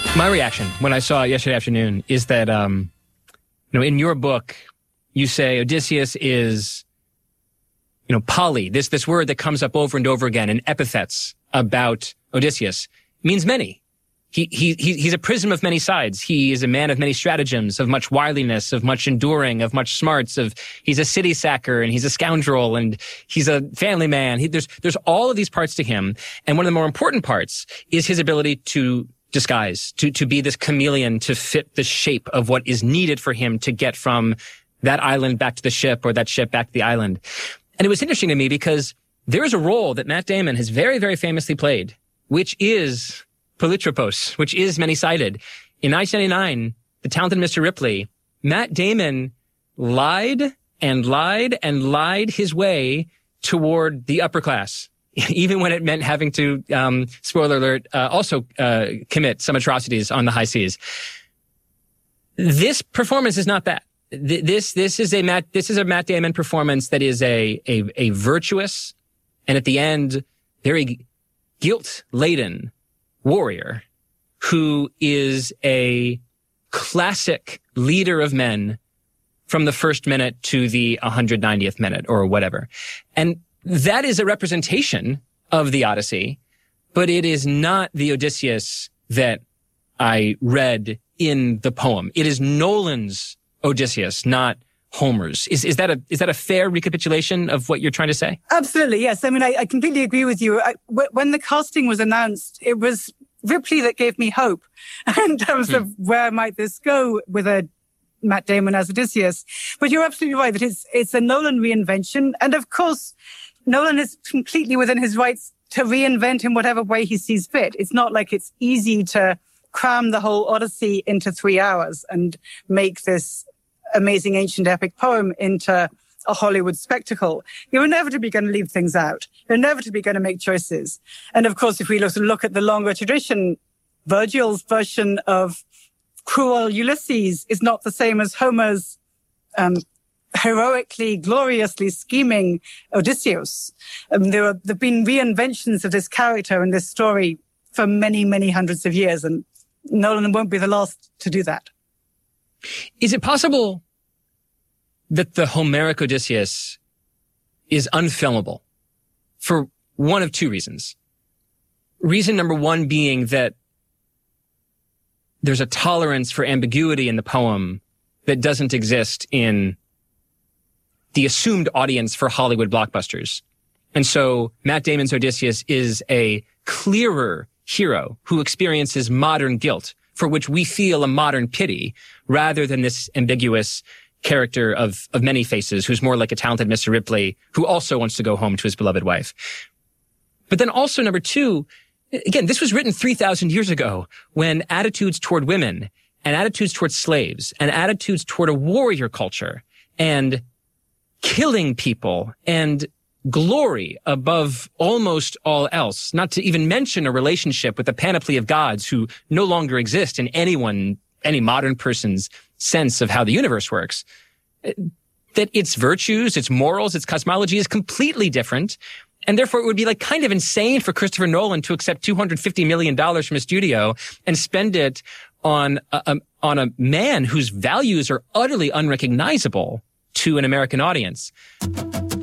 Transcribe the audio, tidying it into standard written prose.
My reaction when I saw it yesterday afternoon is that, in your book, you say Odysseus is, poly, this word that comes up over and over again in epithets about Odysseus means many. He's a prism of many sides. He is a man of many stratagems, of much wiliness, of much enduring, of much smarts, he's a city sacker and he's a scoundrel and he's a family man. There's all of these parts to him. And one of the more important parts is his ability to disguise, to be this chameleon, to fit the shape of what is needed for him to get from that island back to the ship or that ship back to the island. And it was interesting to me because there is a role that Matt Damon has very, very famously played, which is Polytropos, which is many-sided. In 1999, The Talented Mr. Ripley, Matt Damon lied and lied and lied his way toward the upper class, even when it meant having to, spoiler alert, also commit some atrocities on the high seas. This performance is not that. This is a Matt Damon performance that is a virtuous and at the end very guilt-laden warrior who is a classic leader of men from the first minute to the 190th minute or whatever. And that is a representation of the Odyssey, but it is not the Odysseus that I read in the poem. It is Nolan's Odysseus, not Homer's. Is that a fair recapitulation of what you're trying to say? Absolutely, yes. I mean, I completely agree with you. When the casting was announced, it was Ripley that gave me hope in terms of where might this go with a Matt Damon as Odysseus. But you're absolutely right that it's a Nolan reinvention. And of course, Nolan is completely within his rights to reinvent in whatever way he sees fit. It's not like it's easy to cram the whole Odyssey into 3 hours and make this amazing ancient epic poem into a Hollywood spectacle. You're inevitably going to leave things out. You're inevitably going to make choices. And of course, if we look at the longer tradition, Virgil's version of cruel Ulysses is not the same as Homer's heroically, gloriously scheming Odysseus. There have been reinventions of this character and this story for many, many hundreds of years, and Nolan won't be the last to do that. Is it possible that the Homeric Odysseus is unfilmable for one of two reasons? Reason number one being that there's a tolerance for ambiguity in the poem that doesn't exist in the assumed audience for Hollywood blockbusters. And so Matt Damon's Odysseus is a clearer hero who experiences modern guilt, for which we feel a modern pity, rather than this ambiguous character of many faces who's more like a talented Mr. Ripley who also wants to go home to his beloved wife. But then also number two, again, this was written 3,000 years ago when attitudes toward women and attitudes toward slaves and attitudes toward a warrior culture and killing people and glory above almost all else, not to even mention a relationship with the panoply of gods who no longer exist in any modern person's sense of how the universe works, that its virtues, its morals, its cosmology is completely different. And therefore it would be like kind of insane for Christopher Nolan to accept $250 million from a studio and spend it on a man whose values are utterly unrecognizable to an American audience.